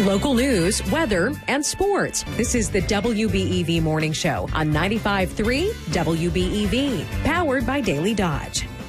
Local news, weather, and sports. This is the WBEV Morning Show on 95.3 WBEV, powered by Daily Dodge.